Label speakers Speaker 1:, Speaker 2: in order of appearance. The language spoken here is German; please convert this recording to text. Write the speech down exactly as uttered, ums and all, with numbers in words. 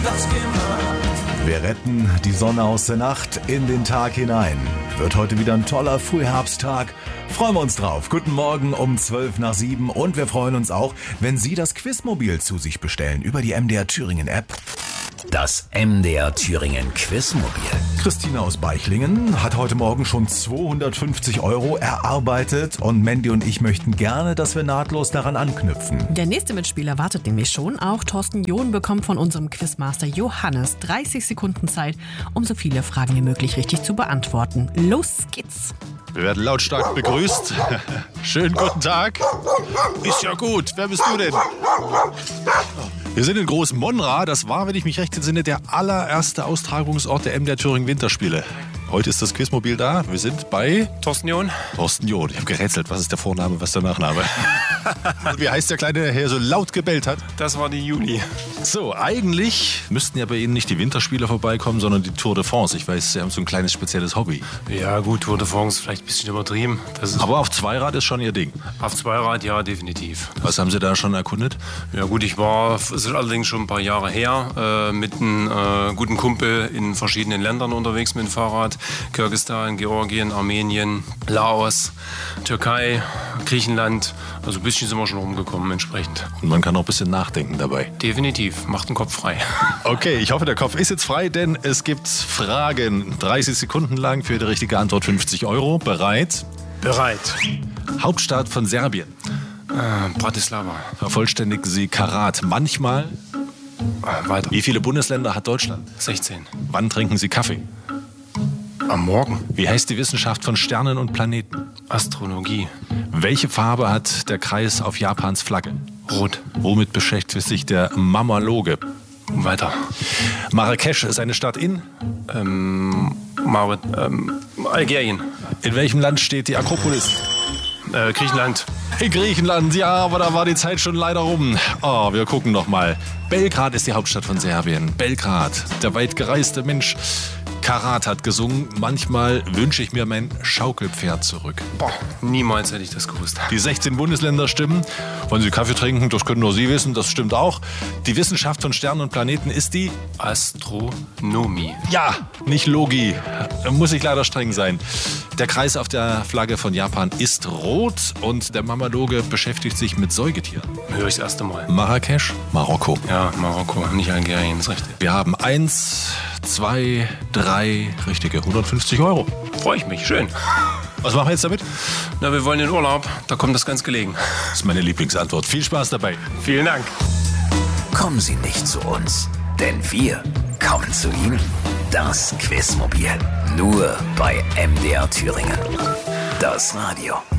Speaker 1: das gemacht.
Speaker 2: Wir retten die Sonne aus der Nacht in den Tag hinein. Wird heute wieder ein toller Frühherbsttag. Freuen wir uns drauf. Guten Morgen um zwölf nach sieben. Und wir freuen uns auch, wenn Sie das Quizmobil zu sich bestellen über die M D R Thüringen App.
Speaker 3: Das M D R Thüringen Quizmobil.
Speaker 2: Christina aus Beichlingen hat heute Morgen schon zweihundertfünfzig Euro erarbeitet und Mandy und ich möchten gerne, dass wir nahtlos daran anknüpfen.
Speaker 4: Der nächste Mitspieler wartet nämlich schon. Auch Thorsten John bekommt von unserem Quizmaster Johannes dreißig Sekunden Zeit, um so viele Fragen wie möglich richtig zu beantworten. Los geht's!
Speaker 5: Wir werden lautstark begrüßt. Schönen guten Tag. Ist ja gut. Wer bist du denn? Wir sind in Groß Monra. Das war, wenn ich mich recht entsinne, der allererste Austragungsort der M D R Thüringen Winterspiele. Heute ist das Quizmobil da. Wir sind bei
Speaker 6: Thorsten John.
Speaker 5: Thorsten John. Ich habe gerätselt, was ist der Vorname, was ist der Nachname? Wie heißt der Kleine, der hier so laut gebellt hat?
Speaker 6: Das war die Juni.
Speaker 5: So, eigentlich müssten ja bei Ihnen nicht die Winterspiele vorbeikommen, sondern die Tour de France. Ich weiß, Sie haben so ein kleines spezielles Hobby.
Speaker 6: Ja gut, Tour de France vielleicht ein bisschen übertrieben. Das ist
Speaker 5: Aber auf Zweirad ist schon Ihr Ding.
Speaker 6: auf Zweirad, ja, definitiv.
Speaker 5: Was haben Sie da schon erkundet?
Speaker 6: Ja gut, ich war, es ist allerdings schon ein paar Jahre her, äh, mit einem äh, guten Kumpel in verschiedenen Ländern unterwegs mit dem Fahrrad. Kirgisistan, Georgien, Armenien, Laos, Türkei, Griechenland. Also ein bisschen sind wir schon rumgekommen entsprechend.
Speaker 5: Und man kann auch ein bisschen nachdenken dabei.
Speaker 6: Definitiv, macht den Kopf frei.
Speaker 5: Okay, ich hoffe, der Kopf ist jetzt frei, denn es gibt Fragen. dreißig Sekunden lang für die richtige Antwort fünfzig Euro. Bereit?
Speaker 6: Bereit.
Speaker 5: Hauptstadt von Serbien.
Speaker 6: Äh, Bratislava.
Speaker 5: Vervollständigen Sie Karat. Manchmal.
Speaker 6: Äh, weiter.
Speaker 5: Wie viele Bundesländer hat Deutschland?
Speaker 6: sechzehn.
Speaker 5: Wann trinken Sie Kaffee?
Speaker 6: Am Morgen.
Speaker 5: Wie heißt die Wissenschaft von Sternen und Planeten?
Speaker 6: Astrologie.
Speaker 5: Welche Farbe hat der Kreis auf Japans Flagge?
Speaker 6: Rot.
Speaker 5: Womit beschäftigt sich der Mamaloge?
Speaker 6: Weiter.
Speaker 5: Marrakesch ist eine Stadt in?
Speaker 6: Ähm, Marit, ähm, Algerien.
Speaker 5: In welchem Land steht die Akropolis?
Speaker 6: Äh, Griechenland.
Speaker 5: In Griechenland, ja, aber da war die Zeit schon leider rum. Oh, wir gucken noch mal. Belgrad ist die Hauptstadt von Serbien. Belgrad, der weit gereiste Mensch. Karat hat gesungen, manchmal wünsche ich mir mein Schaukelpferd zurück.
Speaker 6: Boah, niemals hätte ich das gewusst.
Speaker 5: Die sechzehn Bundesländer stimmen. Wollen Sie Kaffee trinken? Das können nur Sie wissen, das stimmt auch. Die Wissenschaft von Sternen und Planeten ist die?
Speaker 6: Astronomie.
Speaker 5: Ja, nicht Logi. Muss ich leider streng sein. Der Kreis auf der Flagge von Japan ist rot und der Mamaloge beschäftigt sich mit Säugetieren.
Speaker 6: Höre ich das erste Mal.
Speaker 5: Marrakesch, Marokko.
Speaker 6: Ja, Marokko, nicht Algerien, ist richtig.
Speaker 5: Wir haben eins, zwei, drei richtige hundertfünfzig Euro.
Speaker 6: Freue ich mich, schön.
Speaker 5: Was machen wir jetzt damit?
Speaker 6: Na, wir wollen in Urlaub, da kommt das ganz gelegen.
Speaker 5: Das ist meine Lieblingsantwort. Viel Spaß dabei.
Speaker 6: Vielen Dank.
Speaker 3: Kommen Sie nicht zu uns, denn wir kommen zu Ihnen. Das Quizmobil. Nur bei M D R Thüringen. Das Radio.